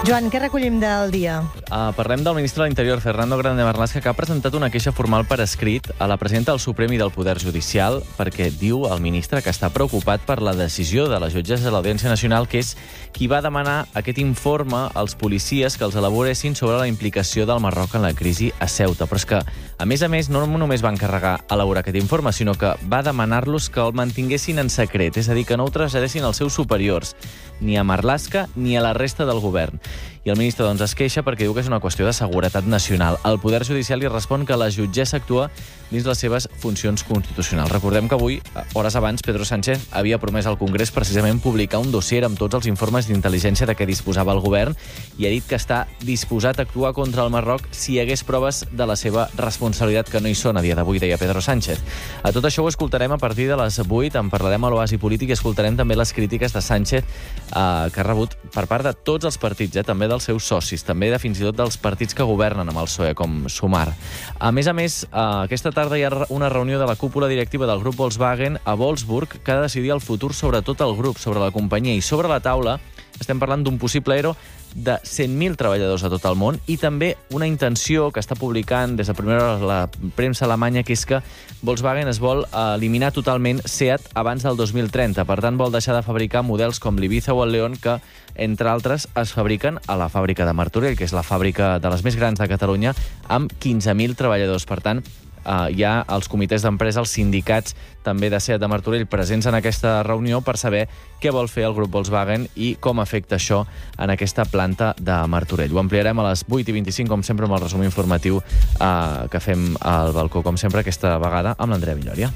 Joan, què recollim del dia? Parlem del ministre de l'Interior, Fernando Grande Marlaska, que ha presentat una queixa formal per escrit a la presidenta del Suprem i del Poder Judicial perquè diu el ministre que està preocupat per la decisió de la jutgessa de l'Audiència Nacional, que és qui va demanar aquest informe als policies que els elaboressin sobre la implicació del Marroc en la crisi a Ceuta. Però és que, a més, no només va encarregar elaborar aquest informe, sinó que va demanar-los que el mantinguessin en secret, és a dir, que no ho traslladessin als seus superiors, ni a Marlaska ni a la resta del govern. I el ministre es queixa perquè diu que és una qüestió de seguretat nacional. El Poder Judicial li respon que la jutgessa actua dins les seves funcions constitucionals. Recordem que avui, hores abans, Pedro Sánchez havia promès al Congrés precisament publicar un dossier amb tots els informes d'intel·ligència de què disposava el govern i ha dit que està disposat a actuar contra el Marroc si hi hagués proves de la seva responsabilitat, que no hi són a dia d'avui, deia Pedro Sánchez. A tot això ho escoltarem a partir de les 8, en parlarem a l'Oasi Polític i escoltarem també les crítiques de Sánchez que ha rebut per part de tots els partits, també dels seus socis, també de fins i tot dels partits que governen amb el PSOE, com Sumar. A més, aquesta tarda hi ha una reunió de la cúpula directiva del grup Volkswagen a Wolfsburg que ha de decidir el futur sobre tot el grup, sobre la companyia, i sobre la taula estem parlant d'un possible ERO de 100.000 treballadors a tot el món i també una intenció que està publicant des de primera hora la premsa alemanya, que és que Volkswagen es vol eliminar totalment Seat abans del 2030. Per tant, vol deixar de fabricar models com l'Ibiza o el León, que, entre altres, es fabriquen a la fàbrica de Martorell, que és la fàbrica de les més grans de Catalunya, amb 15.000 treballadors. Per tant, hi ha els comitès d'empresa, els sindicats també de Seat de Martorell presents en aquesta reunió per saber què vol fer el grup Volkswagen i com afecta això en aquesta planta de Martorell. Ho ampliarem a les 8:25, com sempre, amb el resum informatiu que fem al balcó, com sempre, aquesta vegada amb l'Andrea Villoria.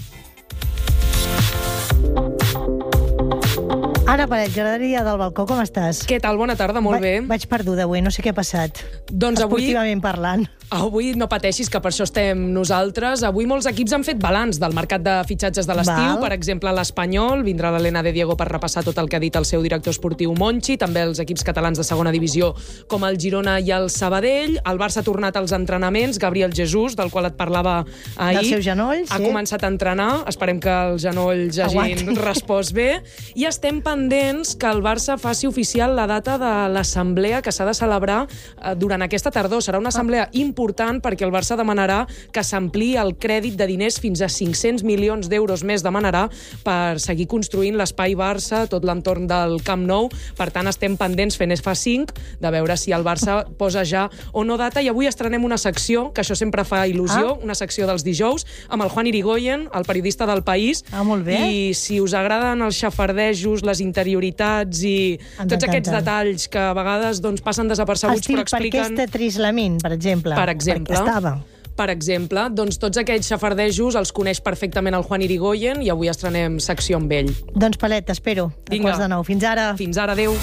Anna Paret, graderia del balcó, com estàs? Què tal? Bona tarda, molt bé. Vaig perduda avui, no sé què ha passat. Doncs esportivament parlant. Avui no pateixis, que per això estem nosaltres. Avui molts equips han fet balanç del mercat de fitxatges de l'estiu. Per exemple, l'Espanyol, vindrà l'Helena de Diego per repassar tot el que ha dit el seu director esportiu Monchi, també els equips catalans de segona divisió com el Girona i el Sabadell. El Barça ha tornat als entrenaments, Gabriel Jesús, del qual et parlava ahir. Del seu genoll, sí. Ha començat a entrenar, esperem que els genolls hagin respost bé. I estem pendents que el Barça faci oficial la data de l'assemblea que s'ha de celebrar durant aquesta tardor. Serà una assemblea important perquè el Barça demanarà que s'ampliï el crèdit de diners fins a 500 milions d'euros més, demanarà, per seguir construint l'espai Barça, tot l'entorn del Camp Nou. Per tant, estem pendents, fent fa 5, de veure si el Barça posa ja o no data. I avui estrenem una secció, que això sempre fa il·lusió, una secció dels dijous, amb el Juan Irigoyen, el periodista del País. Molt bé. I si us agraden els xafardejos, les interioritats i tots aquests detalls que a vegades passen desapercebuts, però expliquen... Per què està Trislamin, per exemple? Per exemple, doncs tots aquells xafardejos els coneix perfectament el Juan Irigoyen i avui estrenem secció amb ell. Doncs, Palet, t'espero. Vinga. A 8:09. Fins ara. Fins ara, adéu.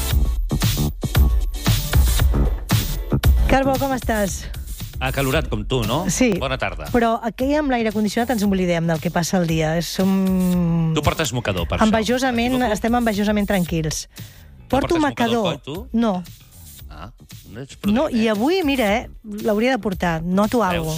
Carbó, com estàs? Acalorat com tu, no? Sí. Bona tarda. Però aquí amb l'aire condicionat ens oblidem del que passa al dia. Tu portes mocador, per envejosament, això. Estem envejosament tranquils. Porto mocador. No. No, i avui, mira, l'hauria de portar. Noto algo.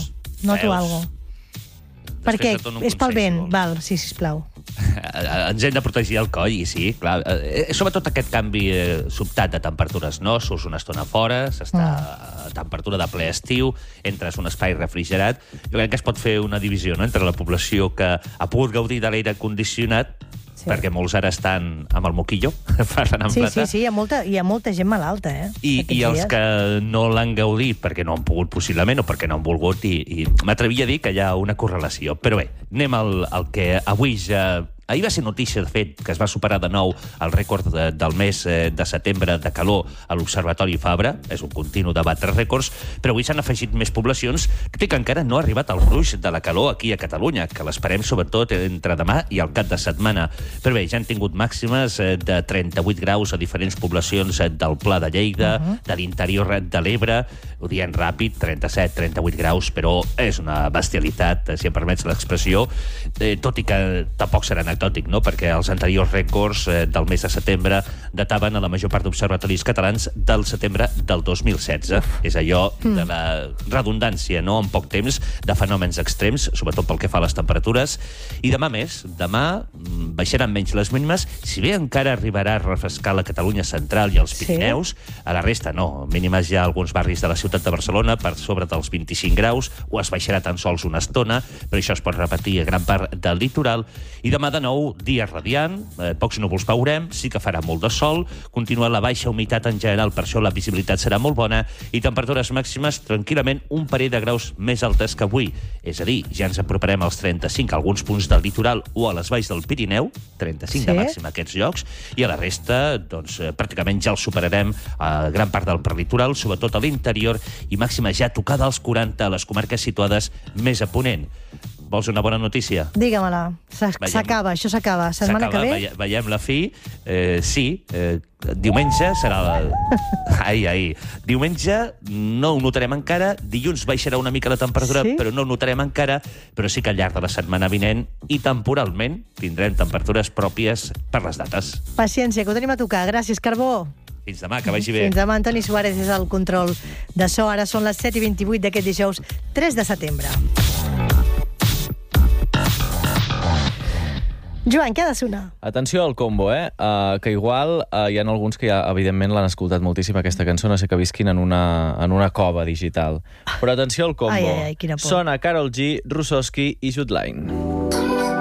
Perquè és pel vent. Val, sí, sisplau. Ens hem de protegir el coll, i sí, clar. Sobretot aquest canvi sobtat de temperatures, no? Surts una estona fora, s'està a temperatura de ple estiu, entres un espai refrigerat. Jo crec que es pot fer una divisió, no?, entre la població que ha pogut gaudir de l'aire condicionat, perquè molts ara estan amb el moquillo, parlant en plata. Sí, hi ha molta gent malalta, I els que no l'han gaudit perquè no han pogut, possiblement, o perquè no han volgut, i m'atrevia a dir que hi ha una correlació. Però bé, anem al que avui ja... Ahir va ser notícia, de fet, que es va superar de nou el rècord del mes de setembre de calor a l'Observatori Fabra. És un continu de batre rècords, però avui s'han afegit més poblacions, tot i que encara no ha arribat el gruix de la calor aquí a Catalunya, que l'esperem sobretot entre demà i el cap de setmana. Però bé, ja han tingut màximes de 38 graus a diferents poblacions del Pla de Lleida, de l'interior de l'Ebre, ho diem ràpid, 37, 38 graus, però és una bestialitat, si em permets l'expressió, tot i que tampoc serà anecdòtic, no?, perquè els anteriors rècords del mes de setembre dataven a la major part d'observatoris catalans del setembre del 2016. És allò de la redundància, no? En poc temps, de fenòmens extrems, sobretot pel que fa a les temperatures. I demà més. Demà baixaran menys les mínimes, si bé encara arribarà a refrescar la Catalunya central i els Pirineus, a la resta no. Mínimes ja a alguns barris de la ciutat de Barcelona per sobre dels 25 graus, o es baixarà tan sols una estona, però això es pot repetir a gran part del litoral. I demà de nou, dia radiant, pocs núvols veurem, sí que farà molt de sol, continua la baixa humitat en general, per això la visibilitat serà molt bona, i temperatures màximes tranquil·lament un parell de graus més altes que avui. És a dir, ja ens aproparem als 35 a alguns punts del litoral o a les valls del Pirineu, 35 de màxim a aquests llocs, i a la resta, doncs, pràcticament ja el superarem a gran part del prelitoral, sobretot a l'interior, i màxima ja tocada als 40 a les comarques situades més a ponent. Vols una bona notícia? Digue-me-la. S'acaba, això s'acaba. Setmana que ve? Veiem la fi. Sí, diumenge serà... Diumenge no ho notarem encara, dilluns baixarà una mica la temperatura, però no ho notarem encara, però sí que al llarg de la setmana vinent i temporalment tindrem temperatures pròpies per les dates. Paciència, que ho tenim a tocar. Gràcies, Carbó. Fins demà, que vagi bé. Fins demà, Antoni Suárez és el control de so. Ara són les 7:28 d'aquest dijous 3 de setembre. Joan, què ha de sonar? Atenció al combo, que igual hi ha alguns que ja, evidentment, l'han escoltat moltíssim, aquesta cançó, no sé que visquin en una cova digital. Però atenció al combo. Quina por. Sona Karol G, Russoski i Jutline.